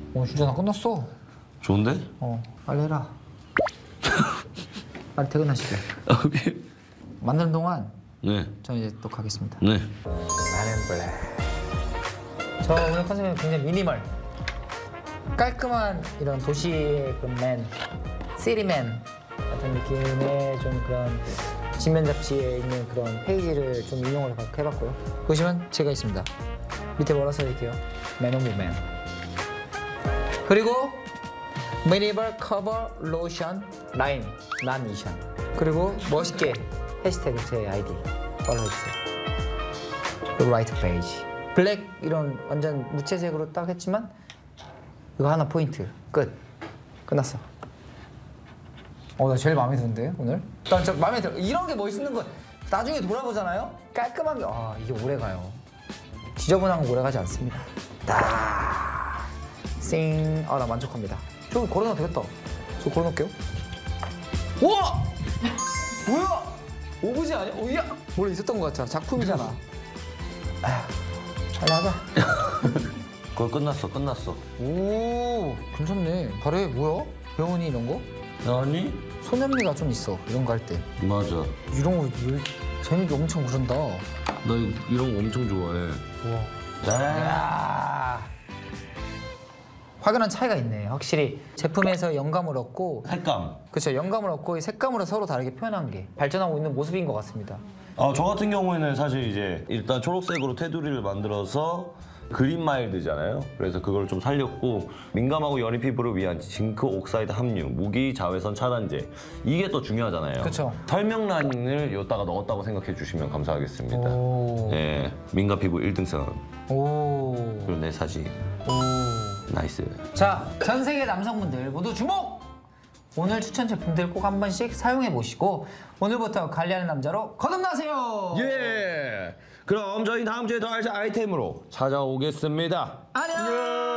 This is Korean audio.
진짜 나 끝났어. 좋은데? 빨리 해라. 빨리 퇴근하시게. 오케이. 만드는 동안 네. 저는 이제 또 가겠습니다. 네. 나는 블랙. 저 오늘 컨셉은 굉장히 미니멀. 깔끔한 이런 도시의 그 맨, 시리맨 같은 느낌의 좀 그런 지면 잡지에 있는 그런 페이지를 좀 인용을 해봤고요. 보시면 제가 있습니다. 밑에 뭐라 써있게요? Man on Man. 그리고 미니멀 커버 로션 라인 난 이션. 그리고 멋있게 해시태그 제 아이디 팔로우해주세요. 그리고 라이트 페이지 블랙 이런 완전 무채색으로 딱 했지만 이거 하나 포인트 끝. 끝났어. 나 제일 마음에 드는데 오늘? 난 저 마음에 들어. 이런 게 멋있는 거 나중에 돌아보잖아요? 깔끔한 게 이게 오래가요. 지저분한 거 오래가지 않습니다. 딱 싱. 나 만족합니다. 저거 걸어놔도 되겠다. 저 걸어놓을게요. 우와! 뭐야? 오브제 아니야? 오야! 원래 있었던 것 같잖아. 작품이잖아. 빨리 하자. 그걸 끝났어. 오, 괜찮네. 잘해. 뭐야? 배우니 이런 거? 아니? 소년미가 좀 있어. 이런 거 할 때. 맞아. 이런 거 재밌게 엄청 그런다. 나 이런 거 엄청 좋아해. 우와. 네. 이야. 확연한 차이가 있네. 확실히 제품에서 영감을 얻고 색감. 그렇죠. 영감을 얻고 이 색감으로 서로 다르게 표현한 게 발전하고 있는 모습인 것 같습니다. 저 같은 경우에는 사실 이제 일단 초록색으로 테두리를 만들어서 그린 마일드잖아요. 그래서 그걸 좀 살렸고 민감하고 여린 피부를 위한 징크 옥사이드 함유, 무기 자외선 차단제 이게 또 중요하잖아요. 그쵸. 설명란을 여기다가 넣었다고 생각해 주시면 감사하겠습니다. 오. 네, 민감 피부 1등선. 오. 그리고 내 사진. 오. 나이스. 자, 전 세계 남성분들 모두 주목! 오늘 추천 제품들 꼭 한 번씩 사용해 보시고 오늘부터 관리하는 남자로 거듭나세요. 예. 그럼 저희 다음 주에 더 알찬 아이템으로 찾아오겠습니다. 안녕.